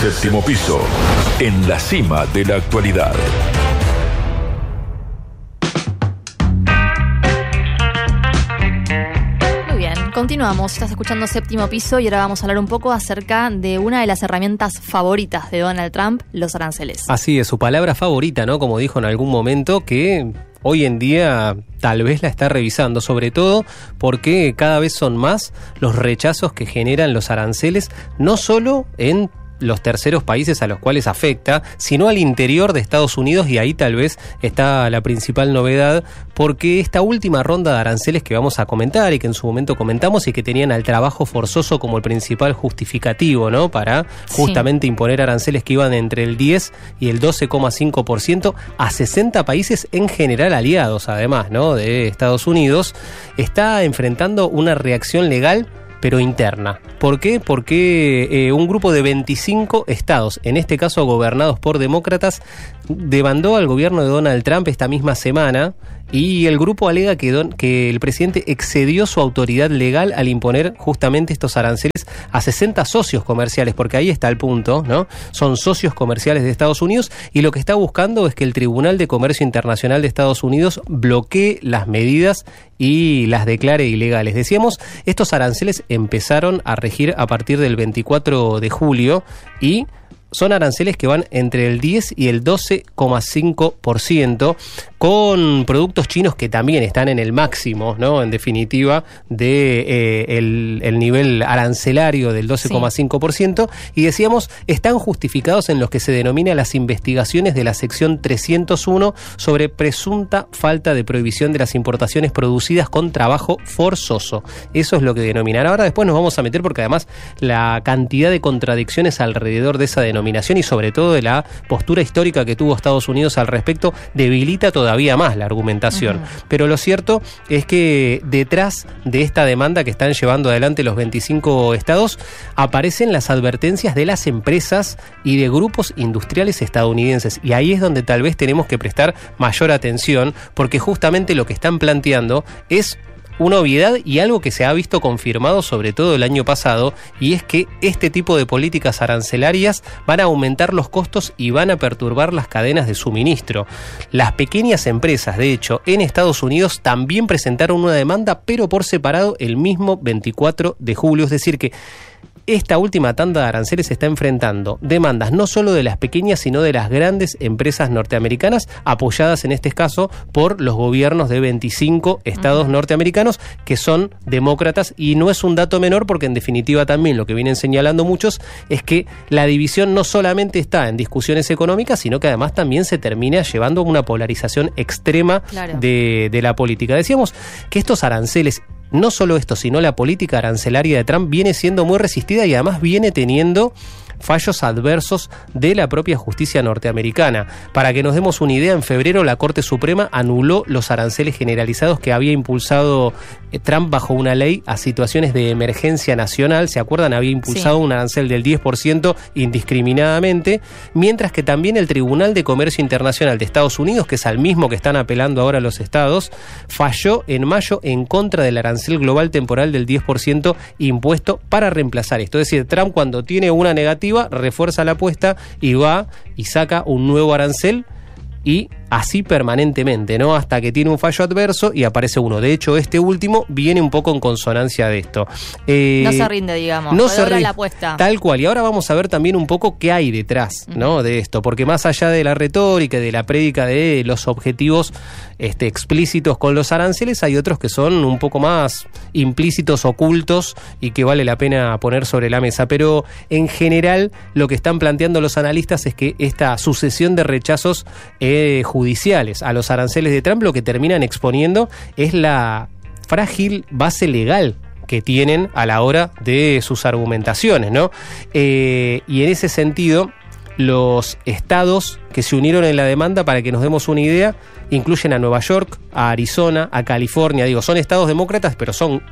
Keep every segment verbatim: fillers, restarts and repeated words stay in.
Séptimo Piso, en la cima de la actualidad. Continuamos, estás escuchando Séptimo Piso y ahora vamos a hablar un poco acerca de una de las herramientas favoritas de Donald Trump, los aranceles. Así es, su palabra favorita, ¿no? Como dijo en algún momento, que hoy en día tal vez la está revisando, sobre todo porque cada vez son más los rechazos que generan los aranceles, no solo en los terceros países a los cuales afecta, sino al interior de Estados Unidos, y ahí tal vez está la principal novedad, porque esta última ronda de aranceles que vamos a comentar y que en su momento comentamos y que tenían al trabajo forzoso como el principal justificativo, ¿no? Para justamente sí. imponer aranceles que iban entre el diez y el doce coma cinco por ciento a sesenta países en general aliados, además, ¿no? De Estados Unidos, está enfrentando una reacción legal pero interna. ¿Por qué? Porque eh, un grupo de veinticinco estados, en este caso gobernados por demócratas, demandó al gobierno de Donald Trump esta misma semana, y el grupo alega que, don, que el presidente excedió su autoridad legal al imponer justamente estos aranceles a sesenta socios comerciales, porque ahí está el punto, ¿no? Son socios comerciales de Estados Unidos, y lo que está buscando es que el Tribunal de Comercio Internacional de Estados Unidos bloquee las medidas y las declare ilegales. Decíamos, estos aranceles empezaron a regir a partir del veinticuatro de julio y son aranceles que van entre el diez y el doce coma cinco por ciento, con productos chinos que también están en el máximo, ¿no? En definitiva, de eh, el, el nivel arancelario del doce coma cinco por ciento. Sí. Y decíamos, están justificados en los que se denomina las investigaciones de la sección trescientos uno sobre presunta falta de prohibición de las importaciones producidas con trabajo forzoso. Eso es lo que denominan. Ahora después nos vamos a meter, porque además la cantidad de contradicciones alrededor de esa denominación y sobre todo de la postura histórica que tuvo Estados Unidos al respecto debilita todavía más la argumentación. Uh-huh. Pero lo cierto es que detrás de esta demanda que están llevando adelante los veinticinco estados aparecen las advertencias de las empresas y de grupos industriales estadounidenses, y ahí es donde tal vez tenemos que prestar mayor atención, porque justamente lo que están planteando es una obviedad y algo que se ha visto confirmado sobre todo el año pasado, y es que este tipo de políticas arancelarias van a aumentar los costos y van a perturbar las cadenas de suministro. Las pequeñas empresas, de hecho, en Estados Unidos también presentaron una demanda, pero por separado el mismo veinticuatro de julio, es decir que esta última tanda de aranceles está enfrentando demandas no solo de las pequeñas, sino de las grandes empresas norteamericanas, apoyadas en este caso por los gobiernos de veinticinco estados uh-huh. norteamericanos, que son demócratas, y no es un dato menor, porque en definitiva también lo que vienen señalando muchos es que la división no solamente está en discusiones económicas, sino que además también se termina llevando a una polarización extrema claro. de, de la política. Decíamos que estos aranceles, no solo esto, sino la política arancelaria de Trump viene siendo muy resistida y además viene teniendo fallos adversos de la propia justicia norteamericana. Para que nos demos una idea, en febrero la Corte Suprema anuló los aranceles generalizados que había impulsado Trump bajo una ley a situaciones de emergencia nacional. ¿Se acuerdan? Había impulsado sí. un arancel del diez por ciento indiscriminadamente, mientras que también el Tribunal de Comercio Internacional de Estados Unidos, que es al mismo que están apelando ahora los estados, falló en mayo en contra del arancel global temporal del diez por ciento impuesto para reemplazar esto. Es decir, Trump, cuando tiene una negativa, refuerza la apuesta y va y saca un nuevo arancel, y así permanentemente, ¿no? Hasta que tiene un fallo adverso y aparece uno. De hecho, este último viene un poco en consonancia de esto. Eh, no se rinde, digamos. No se rinde, la apuesta. Tal cual. Y ahora vamos a ver también un poco qué hay detrás, ¿no? De esto. Porque más allá de la retórica y de la prédica de los objetivos este, explícitos con los aranceles, hay otros que son un poco más implícitos, ocultos, y que vale la pena poner sobre la mesa. Pero en general, lo que están planteando los analistas es que esta sucesión de rechazos eh, judiciales a los aranceles de Trump lo que terminan exponiendo es la frágil base legal que tienen a la hora de sus argumentaciones, ¿no? Eh, y en ese sentido, los estados que se unieron en la demanda, para que nos demos una idea, incluyen a Nueva York, a Arizona, a California. Digo, son estados demócratas, pero son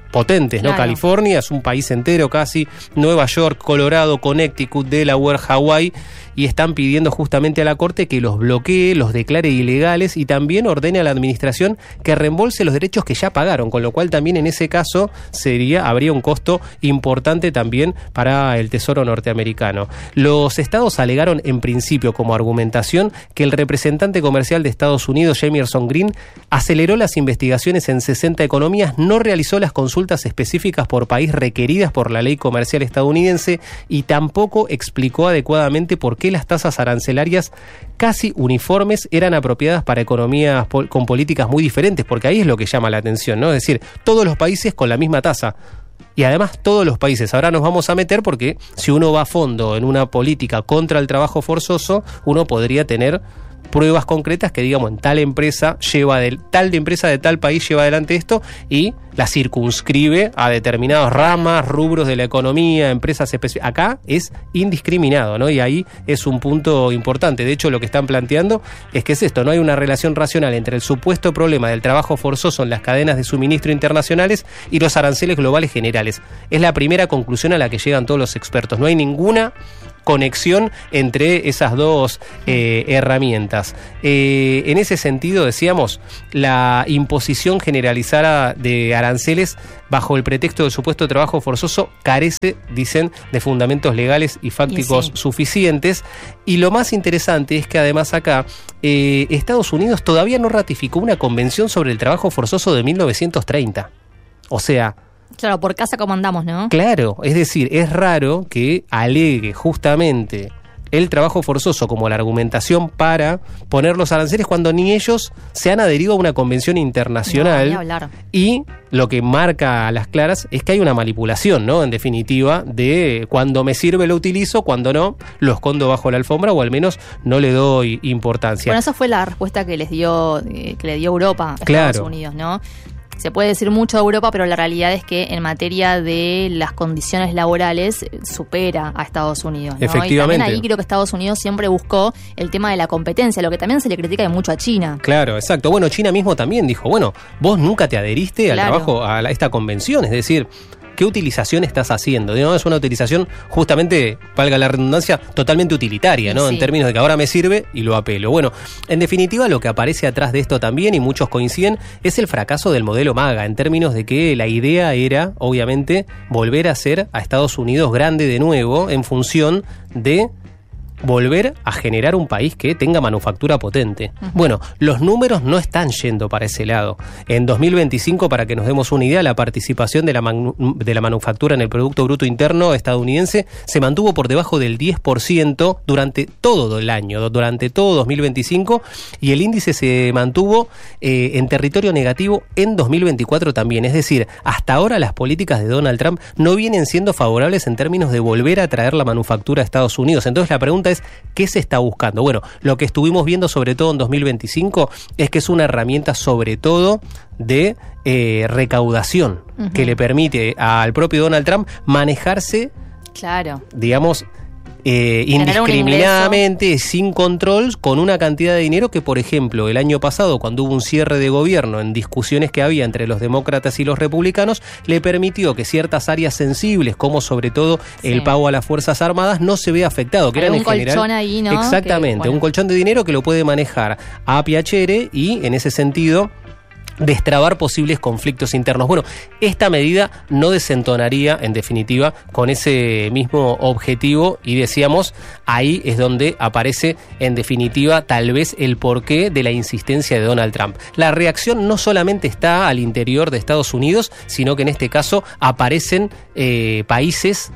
potentes, ¿no? Claro. California es un país entero casi, Nueva York, Colorado, Connecticut, Delaware, Hawái, y están pidiendo justamente a la Corte que los bloquee, los declare ilegales y también ordene a la administración que reembolse los derechos que ya pagaron, con lo cual también en ese caso sería habría un costo importante también para el Tesoro norteamericano. Los estados alegaron en principio como argumentación que el representante comercial de Estados Unidos, Jamieson Green, aceleró las investigaciones en sesenta economías, no realizó las consultas específicas por país requeridas por la ley comercial estadounidense y tampoco explicó adecuadamente por qué las tasas arancelarias casi uniformes eran apropiadas para economías pol- con políticas muy diferentes, porque ahí es lo que llama la atención, ¿no? Es decir, todos los países con la misma tasa. Y además todos los países, ahora nos vamos a meter porque si uno va a fondo en una política contra el trabajo forzoso, uno podría tener pruebas concretas que digamos en tal empresa lleva del tal de empresa de tal país lleva adelante esto y la circunscribe a determinadas ramas, rubros de la economía, empresas específicas. Acá es indiscriminado, ¿no? Y ahí es un punto importante. De hecho, lo que están planteando es que es esto, no hay una relación racional entre el supuesto problema del trabajo forzoso en las cadenas de suministro internacionales y los aranceles globales generales. Es la primera conclusión a la que llegan todos los expertos. No hay ninguna conexión entre esas dos eh, herramientas. Eh, en ese sentido, decíamos, la imposición generalizada de aranceles bajo el pretexto del supuesto trabajo forzoso carece, dicen, de fundamentos legales y fácticos y sí. suficientes. Y lo más interesante es que además acá eh, Estados Unidos todavía no ratificó una convención sobre el trabajo forzoso de mil novecientos treinta. O sea, claro, por casa como andamos, ¿no? Claro, es decir, es raro que alegue justamente el trabajo forzoso como la argumentación para poner los aranceles cuando ni ellos se han adherido a una convención internacional. No, ni hablar. Y lo que marca a las claras es que hay una manipulación, ¿no? En definitiva, de cuando me sirve lo utilizo, cuando no, lo escondo bajo la alfombra o al menos no le doy importancia. Bueno, esa fue la respuesta que les dio, eh, que le dio Europa a claro. Estados Unidos, ¿no? Se puede decir mucho de Europa, pero la realidad es que en materia de las condiciones laborales supera a Estados Unidos, ¿no? Efectivamente. Y también ahí creo que Estados Unidos siempre buscó el tema de la competencia, lo que también se le critica mucho a China. Claro, exacto. Bueno, China mismo también dijo, bueno, vos nunca te adheriste al claro. trabajo, a la, esta convención, es decir, ¿qué utilización estás haciendo? ¿No? Es una utilización justamente, valga la redundancia, totalmente utilitaria, ¿no? Sí. En términos de que ahora me sirve y lo apelo. Bueno, en definitiva lo que aparece atrás de esto también, y muchos coinciden, es el fracaso del modelo MAGA, en términos de que la idea era, obviamente, volver a hacer a Estados Unidos grande de nuevo en función de volver a generar un país que tenga manufactura potente. Uh-huh. Bueno, los números no están yendo para ese lado. En dos mil veinticinco, para que nos demos una idea, la participación de la, manu- de la manufactura en el Producto Bruto Interno estadounidense se mantuvo por debajo del diez por ciento durante todo el año, durante todo dos mil veinticinco, y el índice se mantuvo eh, en territorio negativo en dos mil veinticuatro también. Es decir, hasta ahora las políticas de Donald Trump no vienen siendo favorables en términos de volver a traer la manufactura a Estados Unidos. Entonces la pregunta es, ¿qué se está buscando? Bueno, lo que estuvimos viendo sobre todo en dos mil veinticinco es que es una herramienta sobre todo de eh, recaudación, uh-huh. que le permite al propio Donald Trump manejarse, claro, digamos, Eh, indiscriminadamente, sin control, con una cantidad de dinero que, por ejemplo, el año pasado, cuando hubo un cierre de gobierno en discusiones que había entre los demócratas y los republicanos, le permitió que ciertas áreas sensibles, como sobre todo sí. el pago a las Fuerzas Armadas, no se vea afectado. Que Hay eran un en colchón general, ahí, ¿no? Exactamente, que, bueno. un colchón de dinero que lo puede manejar a piacere y, en ese sentido, destrabar posibles conflictos internos. Bueno, esta medida no desentonaría, en definitiva, con ese mismo objetivo, y decíamos, ahí es donde aparece, en definitiva, tal vez el porqué de la insistencia de Donald Trump. La reacción no solamente está al interior de Estados Unidos, sino que en este caso aparecen eh, países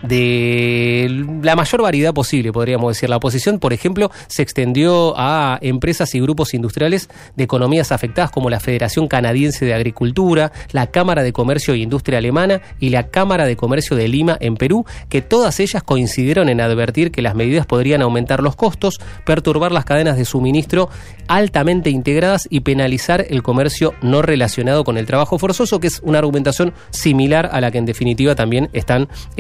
de la mayor variedad posible, podríamos decir. La oposición, por ejemplo, se extendió a empresas y grupos industriales de economías afectadas como la Federación Canadiense de Agricultura, la Cámara de Comercio e Industria Alemana y la Cámara de Comercio de Lima en Perú, que todas ellas coincidieron en advertir que las medidas podrían aumentar los costos, perturbar las cadenas de suministro altamente integradas y penalizar el comercio no relacionado con el trabajo forzoso, que es una argumentación similar a la que en definitiva también están este,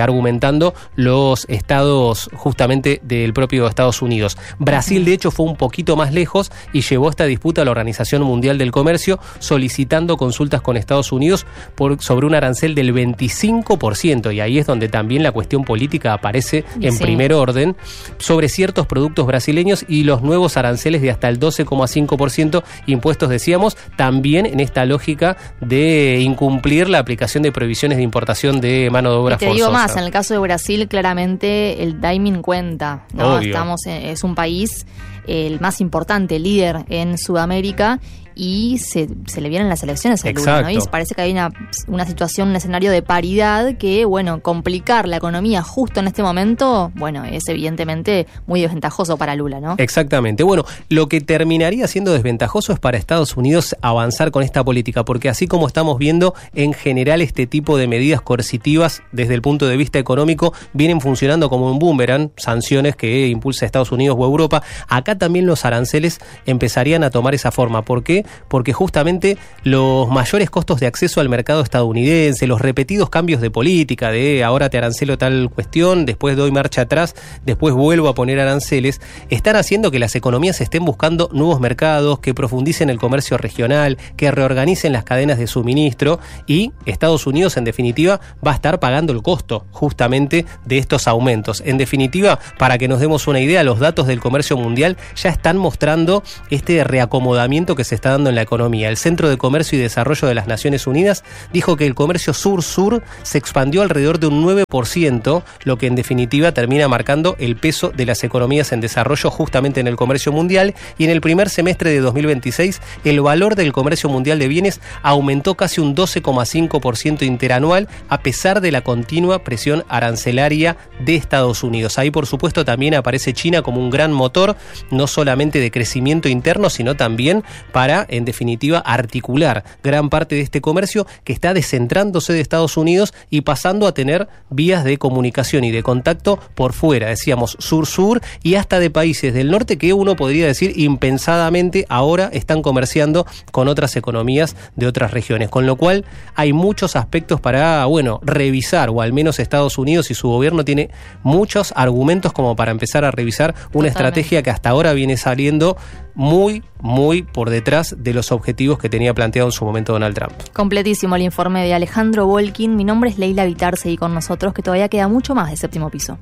argumentando los estados justamente del propio Estados Unidos. Brasil, de hecho, fue un poquito más lejos y llevó esta disputa a la Organización Mundial del Comercio, solicitando consultas con Estados Unidos por, sobre un arancel del veinticinco por ciento, y ahí es donde también la cuestión política aparece en sí. primer orden, sobre ciertos productos brasileños y los nuevos aranceles de hasta el doce coma cinco por ciento impuestos, decíamos, también en esta lógica de incumplir la aplicación de prohibiciones de importación de mano de obra y te forzosa. digo más, en el caso de Brasil, claramente el timing cuenta, ¿no? Obvio. Estamos en, es un país el más importante, líder en Sudamérica, y se, se le vienen las elecciones a Lula, ¿no? Y parece que hay una, una situación, un escenario de paridad que, bueno, complicar la economía justo en este momento, bueno, es evidentemente muy desventajoso para Lula, ¿no? Exactamente. Bueno, lo que terminaría siendo desventajoso es para Estados Unidos avanzar con esta política, porque así como estamos viendo, en general este tipo de medidas coercitivas desde el punto de vista económico vienen funcionando como un boomerang, sanciones que impulsa Estados Unidos o Europa. Acá también los aranceles empezarían a tomar esa forma. ¿Por qué? Porque justamente los mayores costos de acceso al mercado estadounidense, los repetidos cambios de política, de ahora te arancelo tal cuestión, después doy marcha atrás, después vuelvo a poner aranceles, están haciendo que las economías estén buscando nuevos mercados, que profundicen el comercio regional, que reorganicen las cadenas de suministro, y Estados Unidos, en definitiva, va a estar pagando el costo justamente de estos aumentos. En definitiva, para que nos demos una idea, los datos del comercio mundial ya están mostrando este reacomodamiento que se está dando en la economía. El Centro de Comercio y Desarrollo de las Naciones Unidas dijo que el comercio sur-sur se expandió alrededor de un nueve por ciento, lo que en definitiva termina marcando el peso de las economías en desarrollo justamente en el comercio mundial, y en el primer semestre de dos mil veintiséis el valor del comercio mundial de bienes aumentó casi un doce coma cinco por ciento interanual, a pesar de la continua presión arancelaria de Estados Unidos. Ahí, por supuesto, también aparece China como un gran motor, no solamente de crecimiento interno, sino también para, en definitiva, articular gran parte de este comercio que está descentrándose de Estados Unidos y pasando a tener vías de comunicación y de contacto por fuera, decíamos sur-sur, y hasta de países del norte que uno podría decir impensadamente ahora están comerciando con otras economías de otras regiones, con lo cual hay muchos aspectos para, bueno, revisar, o al menos Estados Unidos y su gobierno tiene muchos argumentos como para empezar a revisar una Totalmente. estrategia que hasta ahora viene saliendo muy, muy por detrás de los objetivos que tenía planteado en su momento Donald Trump. Completísimo el informe de Alejandro Volkin. Mi nombre es Leila Vitar, seguí con nosotros, que todavía queda mucho más de Séptimo Piso.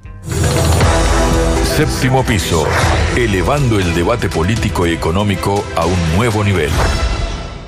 Séptimo Piso, elevando el debate político y económico a un nuevo nivel.